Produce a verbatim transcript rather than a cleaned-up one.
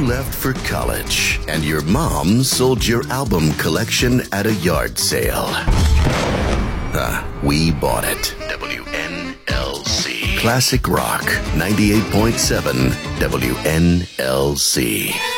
left for college and your mom sold your album collection at a yard sale. Uh, we bought it. W N L C. Classic Rock ninety-eight point seven W N L C.